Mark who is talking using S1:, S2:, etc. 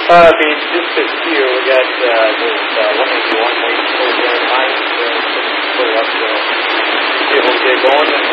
S1: Be just a few. We got this 181 waiting for the night. Put it up to see if we can get going.